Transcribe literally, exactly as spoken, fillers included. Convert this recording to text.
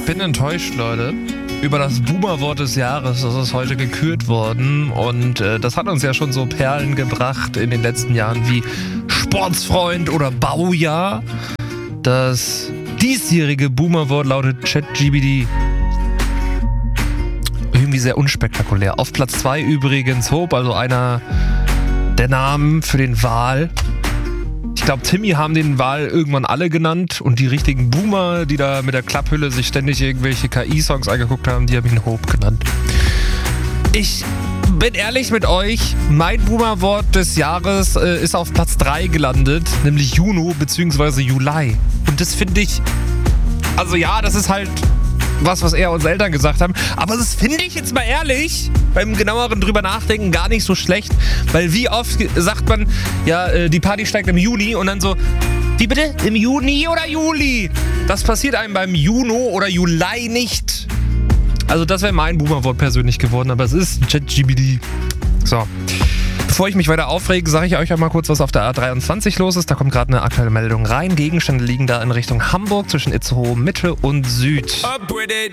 Ich bin enttäuscht, Leute, über das Boomer-Wort des Jahres. Das ist heute gekürt worden und äh, das hat uns ja schon so Perlen gebracht in den letzten Jahren wie Sportsfreund oder Baujahr. Das diesjährige Boomer-Wort lautet ChatGPT. Irgendwie sehr unspektakulär. Auf Platz zwei übrigens Hope, also einer der Namen für den Wal. Ich glaube, Timmy haben den Wal irgendwann alle genannt und die richtigen Boomer, die da mit der Klapphülle sich ständig irgendwelche K I-Songs angeguckt haben, die haben ihn Hope genannt. Ich bin ehrlich mit euch, mein Boomer-Wort des Jahres äh, ist auf Platz drei gelandet, nämlich Juno bzw. Juli. Und das finde ich, also ja, das ist halt was, was eher unsere Eltern gesagt haben. Aber das finde ich jetzt mal ehrlich, beim genaueren drüber nachdenken, gar nicht so schlecht. Weil wie oft sagt man, ja, äh, die Party steigt im Juni und dann so, wie bitte? Im Juni oder Juli? Das passiert einem beim Juno oder Juli nicht. Also das wäre mein Boomer-Wort persönlich geworden, aber es ist ChatGPT. So. Bevor ich mich weiter aufrege, sage ich euch einmal kurz, was auf der A dreiundzwanzig los ist. Da kommt gerade eine aktuelle Meldung rein. Gegenstände liegen da in Richtung Hamburg zwischen Itzehoe Mitte und Süd.